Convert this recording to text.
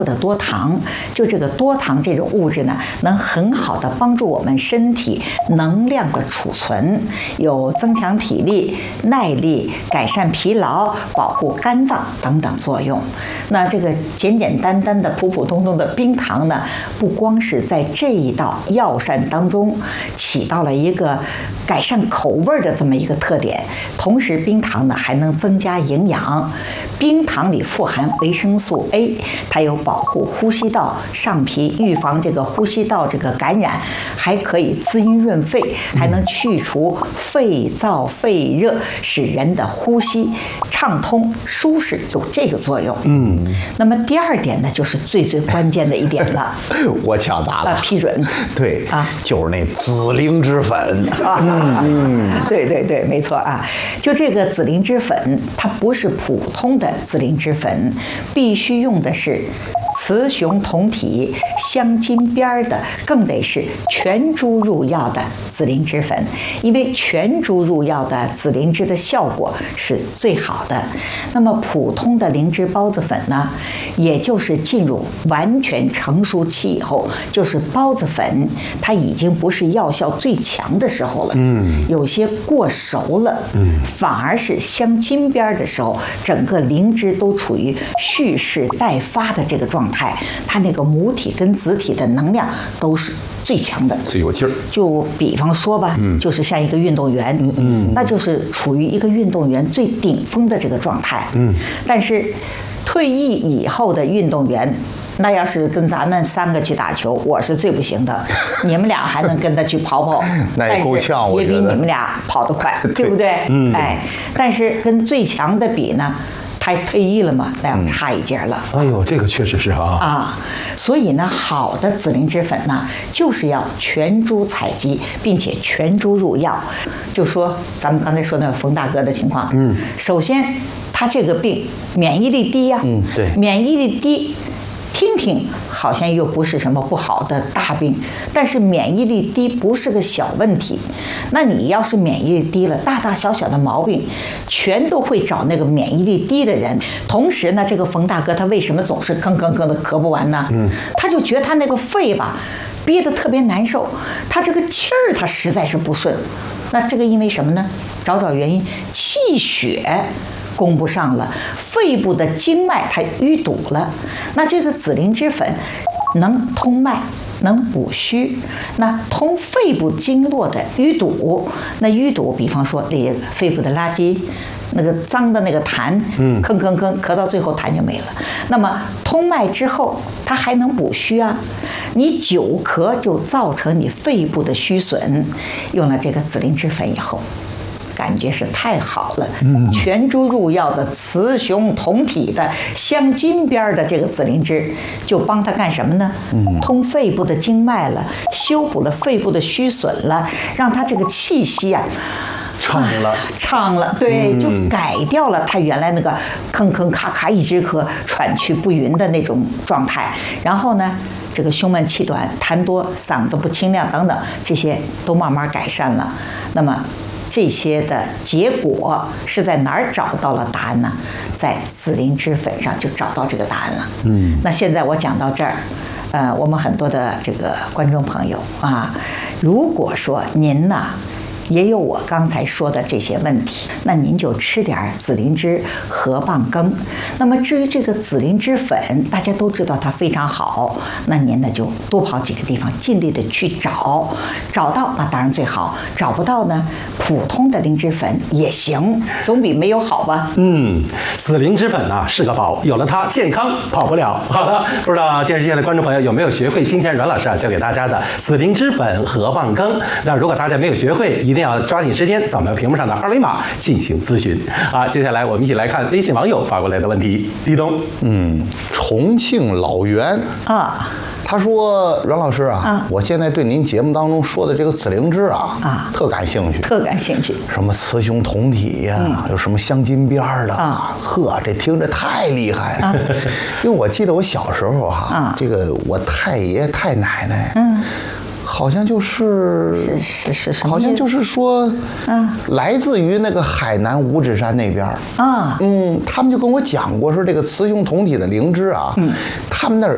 的多糖，就这个多糖这种物质呢，能很好的帮助我们身体能量的储存，有增强体力、耐力、改善疲劳、保护肝脏等等作用。那这个简简单单的、普普通通的冰糖呢，不光是在这一道药膳当中起到了一个改善口味的这么一个特点，同时冰糖呢还能增加营养。冰糖里富含维生素 A， 它有保护呼吸道上皮、预防这个呼吸道这个感染，还可以滋阴润肺，还能去除肺燥肺热，使人的呼吸畅通舒适，有这个作用。那么第二点呢，就是最关键的一点了。 我抢答了， 批准。 对啊，就是那紫灵芝粉对，没错啊。就这个紫灵芝粉，它不是普通的紫灵芝粉，必须用的是雌雄同体、镶金边的，更得是全株入药的紫灵芝粉，因为全株入药的紫灵芝的效果是最好的。那么普通的灵芝孢子粉呢，也就是进入完全成熟期以后，就是孢子粉，它已经不是药效最强的时候了，有些过熟了，反而是镶金边的时候，整个灵芝都处于蓄势待发的这个状态，它那个母体跟子体的能量都是最强的， 最有劲儿。 就比方说吧，就是像一个运动员，那就是处于一个运动员最顶峰的这个状态。但是退役以后的运动员，那要是跟咱们三个去打球，我是最不行的。你们俩还能跟他去跑， 那也够呛， 也比你们俩跑得快，对不对？但是跟最强的比呢？他退役了嘛，那要差一截了。 哎呦，这个确实是所以呢，好的紫灵芝粉呢，就是要全株采集，并且全株入药。就说咱们刚才说那个冯大哥的情况，首先他这个病免疫力低呀， 对， 免疫力低。听听好像又不是什么不好的大病，但是免疫力低不是个小问题。那你要是免疫力低了，大大小小的毛病全都会找那个免疫力低的人。同时呢，这个冯大哥他为什么总是吭的咳不完呢？他就觉得他那个肺吧憋得特别难受，他这个气儿他实在是不顺。那这个因为什么呢？找原因，气血供不上了，肺部的经脉它淤堵了。那这个紫灵芝粉能通脉，能补虚，那通肺部经络的淤堵。那淤堵，比方说那肺部的垃圾，那个脏的那个痰，咳到最后痰就没了。那么通脉之后，它还能补虚啊。你久咳就造成你肺部的虚损，用了这个紫灵芝粉以后，感觉是太好了，全株入药的雌雄同体的镶金边的这个紫灵芝，就帮他干什么呢？通肺部的经脉了，修补了肺部的虚损了，让他这个气息啊畅了，对，就改掉了他原来那个吭咔咔一直咳、喘气不匀的那种状态。然后呢，这个胸闷气短、痰多、嗓子不清亮等等，这些都慢慢改善了。那么这些的结果是在哪儿找到了答案呢？在紫灵芝粉上就找到这个答案了。那现在我讲到这儿，我们很多的这个观众朋友啊，如果说您呢也有我刚才说的这些问题，那您就吃点紫灵芝河蚌羹。那么至于这个紫灵芝粉，大家都知道它非常好，那您呢就多跑几个地方，尽力的去找到那当然最好，找不到呢，普通的灵芝粉也行，总比没有好吧。 紫灵芝粉啊是个宝，有了它健康跑不了。好的，不知道电视机前的观众朋友有没有学会今天阮老师教给大家的紫灵芝粉河蚌羹？那如果大家没有学会，一定要抓紧时间扫描屏幕上的二维码进行咨询。接下来我们一起来看微信网友发过来的问题。立冬， 重庆老袁他说：“阮老师我现在对您节目当中说的这个紫灵芝特感兴趣，什么雌雄同体呀，有什么镶金边的呵，这听着太厉害了。因为我记得我小时候这个我太爷太奶奶好像就是好像就是说来自于那个海南五指山那边他们就跟我讲过说这个雌雄同体的灵芝他们那儿